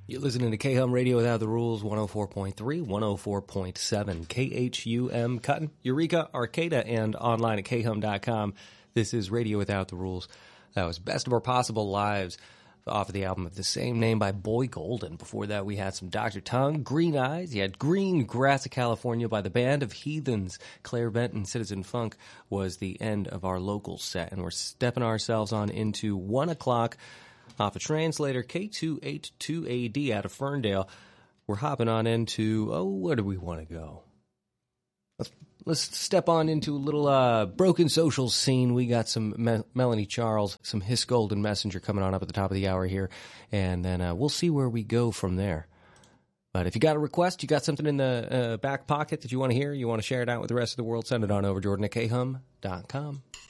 You're listening to K-Hum Radio Without the Rules, 104.3, 104.7, KHUM, Cutton, Eureka, Arcata, and online at khum.com. This is Radio Without the Rules. That was Best of Our Possible Lives off of the album of the same name by Boy Golden. Before that, we had some Dr. Tongue, Green Eyes. You had Green Grass of California by the Band of Heathens. Claire Benton, Citizen Funk was the end of our local set, and we're stepping ourselves on into 1 o'clock. Off a translator, K282AD out of Ferndale. We're hopping on into, where do we want to go? Let's step on into a little broken social scene. We got some Melanie Charles, some Hiss Golden Messenger coming on up at the top of the hour here, and then we'll see where we go from there. But if you got a request, you got something in the back pocket that you want to hear, you want to share it out with the rest of the world, send it on over, Jordan at khum.com.